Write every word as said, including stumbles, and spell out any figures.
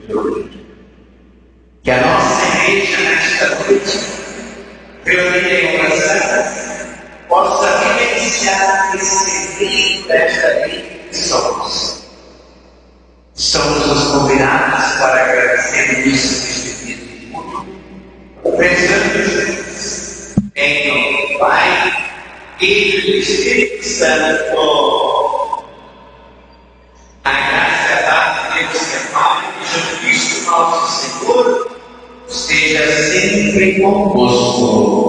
Que a nossa igreja nesta noite, reunida em oração, possa vivenciar esse livro desta lei que somos. Somos os convidados para agradecer isso neste dia de culto, pensando em nome do Pai e do Espírito Santo. A graça e a paz de Deus, que é Pai, de Jesus Cristo, nosso Senhor, esteja sempre convosco.